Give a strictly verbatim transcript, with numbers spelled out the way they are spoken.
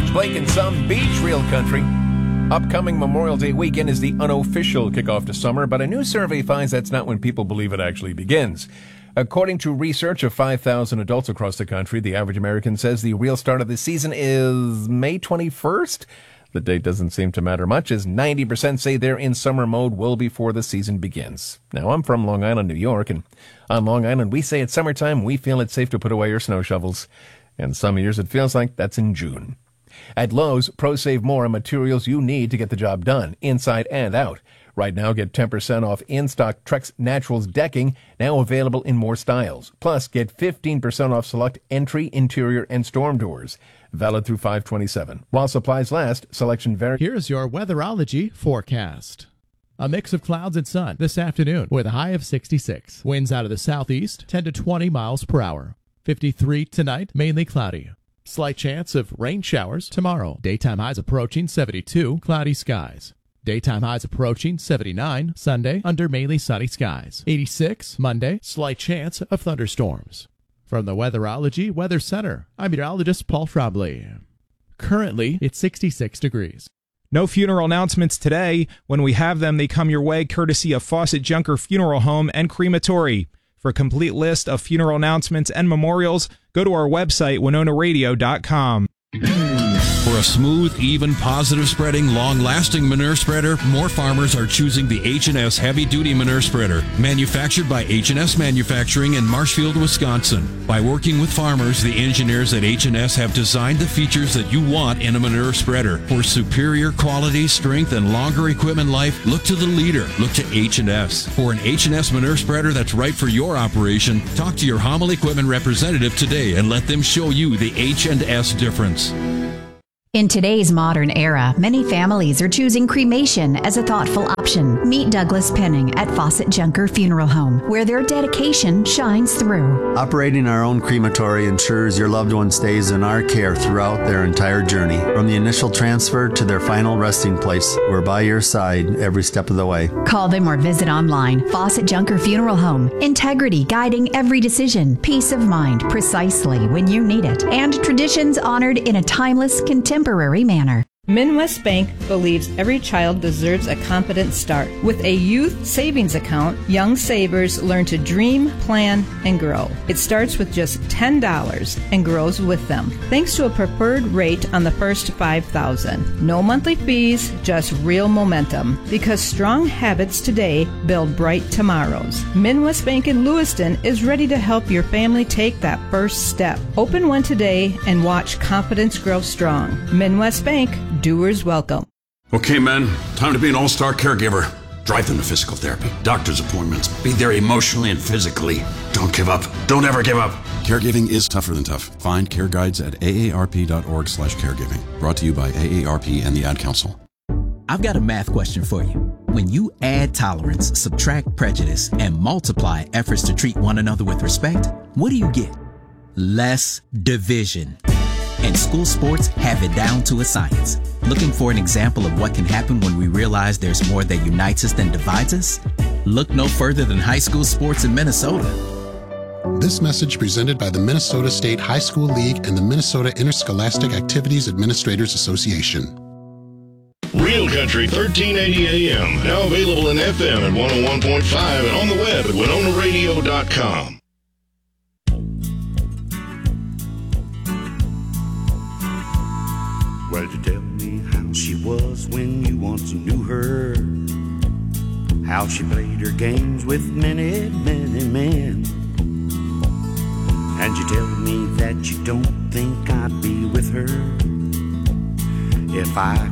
George Blake and some beach real country. Upcoming Memorial Day weekend is the unofficial kickoff to summer, but a new survey finds that's not when people believe it actually begins. According to research of five thousand adults across the country, the average American says the real start of the season is May twenty-first. The date doesn't seem to matter much, as ninety percent say they're in summer mode well before the season begins. Now, I'm from Long Island, New York, and on Long Island, we say it's summertime, we feel it's safe to put away your snow shovels. And some years it feels like that's in June. At Lowe's, pros save more on materials you need to get the job done, inside and out. Right now, get ten percent off in-stock Trex Naturals decking, now available in more styles. Plus, get fifteen percent off select entry, interior, and storm doors. Valid through five twenty-seven. While supplies last, selection varies. Here's your weatherology forecast. A mix of clouds and sun this afternoon with a high of sixty-six. Winds out of the southeast, ten to twenty miles per hour. fifty-three tonight, mainly cloudy. Slight chance of rain showers tomorrow. Daytime highs approaching seventy-two, cloudy skies. Daytime highs approaching seventy-nine, Sunday, under mainly sunny skies. eighty-six, Monday, slight chance of thunderstorms. From the Weatherology Weather Center, I'm meteorologist Paul Schraubly. Currently, it's sixty-six degrees. No funeral announcements today. When we have them, they come your way courtesy of Fawcett Junker Funeral Home and Crematory. For a complete list of funeral announcements and memorials, go to our website, winona radio dot com. For a smooth, even, positive spreading, long-lasting manure spreader, more farmers are choosing the H and S Heavy-Duty Manure Spreader, manufactured by H and S Manufacturing in Marshfield, Wisconsin. By working with farmers, the engineers at H and S have designed the features that you want in a manure spreader. For superior quality, strength, and longer equipment life, look to the leader. Look to H and S. For an H and S manure spreader that's right for your operation, talk to your Hummel Equipment representative today and let them show you the H and S difference. In today's modern era, many families are choosing cremation as a thoughtful option. Meet Douglas Penning at Fawcett Junker Funeral Home, where their dedication shines through. Operating our own crematory ensures your loved one stays in our care throughout their entire journey. From the initial transfer to their final resting place, we're by your side every step of the way. Call them or visit online. Fawcett Junker Funeral Home. Integrity guiding every decision. Peace of mind precisely when you need it. And traditions honored in a timeless, contemporary Temporary manner. Midwest Bank believes every child deserves a competent start. With a youth savings account, young savers learn to dream, plan, and grow. It starts with just ten dollars and grows with them, thanks to a preferred rate on the first five thousand dollars. No monthly fees, just real momentum, because strong habits today build bright tomorrows. Midwest Bank in Lewiston is ready to help your family take that first step. Open one today and watch confidence grow strong. Midwest Bank, doers welcome. Okay, men, time to be an all-star caregiver. Drive them to physical therapy, doctor's appointments, be there emotionally and physically. Don't give up. Don't ever give up. Caregiving is tougher than tough. Find care guides at A A R P dot org slash caregiving. Brought to you by A A R P and the Ad Council. I've got a math question for you. When you add tolerance, subtract prejudice, and multiply efforts to treat one another with respect, what do you get? Less division. And school sports have it down to a science. Looking for an example of what can happen when we realize there's more that unites us than divides us? Look no further than high school sports in Minnesota. This message presented by the Minnesota State High School League and the Minnesota Interscholastic Activities Administrators Association. Real Country thirteen eighty A M, now available in F M at one oh one point five and on the web at winona radio dot com. Well, you tell me how she was when you once knew her, how she played her games with many, many men. And you tell me that you don't think I'd be with her if I